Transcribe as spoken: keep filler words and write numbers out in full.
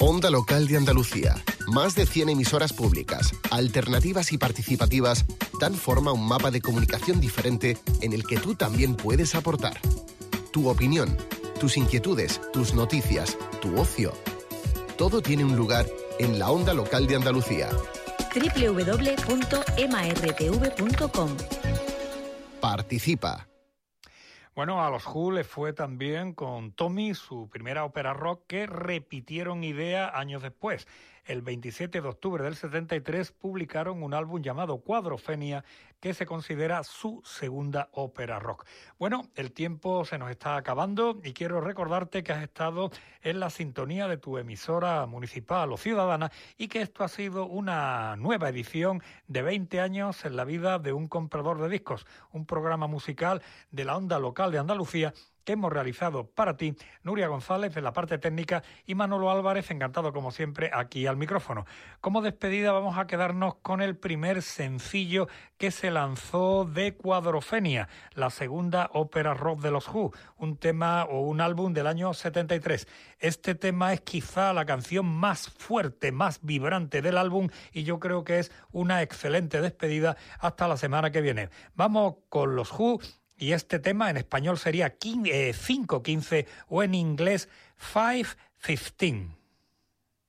Onda Local de Andalucía. Más de cien emisoras públicas, alternativas y participativas dan forma a un mapa de comunicación diferente en el que tú también puedes aportar. Tu opinión, tus inquietudes, tus noticias, tu ocio. Todo tiene un lugar en la Onda Local de Andalucía. doble u doble u doble u punto ema erre te ve punto com. Participa. Bueno, a los Who les fue también con Tommy, su primera ópera rock, que repitieron idea años después. El veintisiete de octubre del setenta y tres publicaron un álbum llamado Cuadrofenia, que se considera su segunda ópera rock. Bueno, el tiempo se nos está acabando y quiero recordarte que has estado en la sintonía de tu emisora municipal o ciudadana y que esto ha sido una nueva edición de veinte años en la vida de un comprador de discos, un programa musical de la Onda Local de Andalucía que hemos realizado para ti, Nuria González en la parte técnica y Manolo Álvarez, encantado como siempre, aquí al micrófono. Como despedida vamos a quedarnos con el primer sencillo que se lanzó de Cuadrofenia, la segunda ópera rock de los Who, un tema o un álbum del año setenta y tres. Este tema es quizá la canción más fuerte, más vibrante del álbum y yo creo que es una excelente despedida hasta la semana que viene. Vamos con los Who. Y este tema en español sería cinco quince o en inglés five fifteen.